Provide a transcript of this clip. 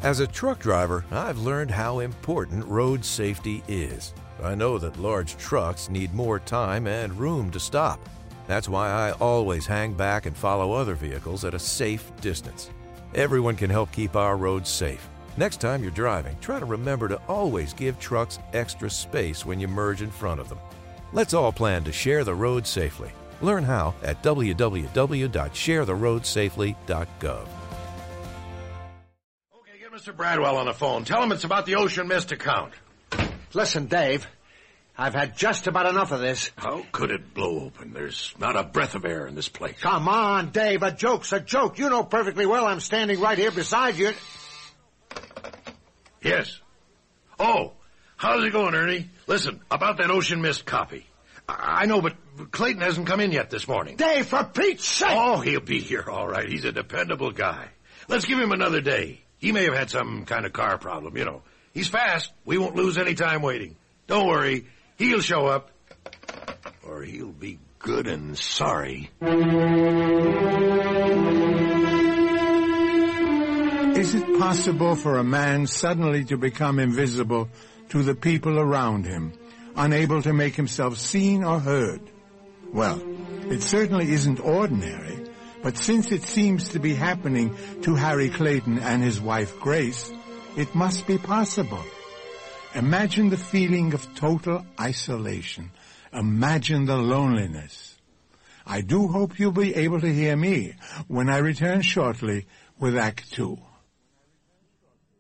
As a truck driver, I've learned how important road safety is. I know that large trucks need more time and room to stop. That's why I always hang back and follow other vehicles at a safe distance. Everyone can help keep our roads safe. Next time you're driving, try to remember to always give trucks extra space when you merge in front of them. Let's all plan to share the road safely. Learn how at www.sharetheroadsafely.gov. Okay, get Mr. Bradwell on the phone. Tell him it's about the Ocean Mist account. Listen, Dave, I've had just about enough of this. How could it blow open? There's not a breath of air in this place. Come on, Dave, a joke's a joke. You know perfectly well I'm standing right here beside you. Yes. Oh, how's it going, Ernie? Listen, about that Ocean Mist copy. I know, but Clayton hasn't come in yet this morning. Dave, for Pete's sake! Oh, he'll be here all right. He's a dependable guy. Let's give him another day. He may have had some kind of car problem, you know. He's fast. We won't lose any time waiting. Don't worry. He'll show up. Or he'll be good and sorry. Is it possible for a man suddenly to become invisible to the people around him, unable to make himself seen or heard? Well, it certainly isn't ordinary, but since it seems to be happening to Harry Clayton and his wife Grace, it must be possible. Imagine the feeling of total isolation. Imagine the loneliness. I do hope you'll be able to hear me when I return shortly with Act 2.